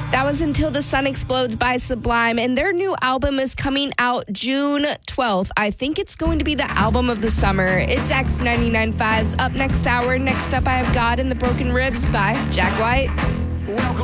That was Until the Sun Explodes by Sublime, and their new album is coming out June 12th. I think it's going to be the album of the summer. It's X99.5's Up Next Hour. Next up, I have God and the Broken Ribs by Jack White.